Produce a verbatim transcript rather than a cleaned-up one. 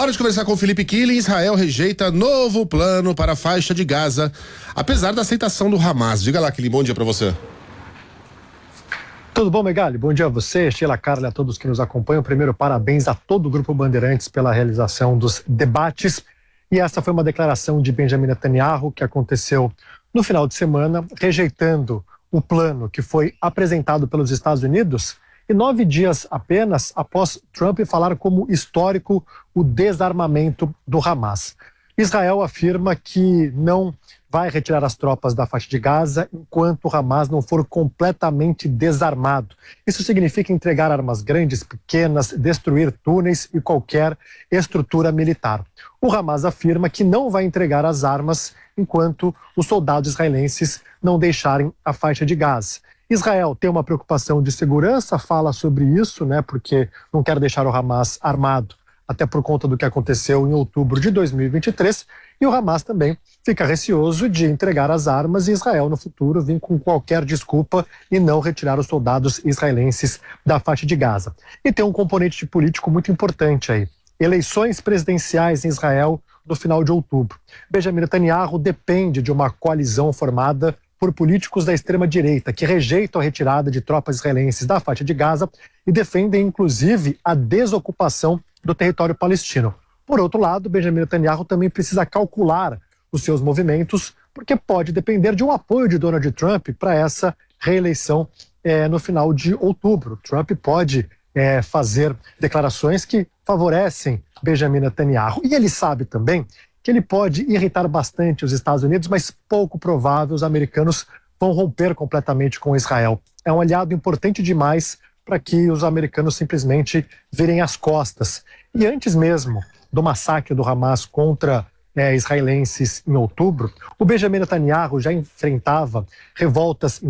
Hora de conversar com o Felipe Killing. Israel rejeita novo plano para a faixa de Gaza, apesar da aceitação do Hamas. Diga lá, Killing, bom dia para você. Tudo bom, Megali? Bom dia a você, Sheila, Carla, a todos que nos acompanham. Primeiro, parabéns a todo o Grupo Bandeirantes pela realização dos debates. E essa foi uma declaração de Benjamin Netanyahu que aconteceu no final de semana, rejeitando o plano que foi apresentado pelos Estados Unidos e nove dias apenas após Trump falar como histórico o desarmamento do Hamas. Israel afirma que não vai retirar as tropas da faixa de Gaza enquanto o Hamas não for completamente desarmado. Isso significa entregar armas grandes, pequenas, destruir túneis e qualquer estrutura militar. O Hamas afirma que não vai entregar as armas enquanto os soldados israelenses não deixarem a faixa de Gaza. Israel tem uma preocupação de segurança, fala sobre isso, né, porque não quer deixar o Hamas armado, até por conta do que aconteceu em outubro de dois mil e vinte e três, e o Hamas também fica receoso de entregar as armas e Israel no futuro vir com qualquer desculpa e não retirar os soldados israelenses da faixa de Gaza. E tem um componente político muito importante aí, eleições presidenciais em Israel no final de outubro. Benjamin Netanyahu depende de uma coalizão formada por políticos da extrema-direita que rejeitam a retirada de tropas israelenses da faixa de Gaza e defendem, inclusive, a desocupação do território palestino. Por outro lado, Benjamin Netanyahu também precisa calcular os seus movimentos, porque pode depender de um apoio de Donald Trump para essa reeleição é, no final de outubro. Trump pode é, fazer declarações que favorecem Benjamin Netanyahu. E ele sabe também que ele pode irritar bastante os Estados Unidos, mas pouco provável os americanos vão romper completamente com Israel. É um aliado importante demais para que os americanos simplesmente virem as costas. E antes mesmo do massacre do Hamas contra é, israelenses em outubro, o Benjamin Netanyahu já enfrentava revoltas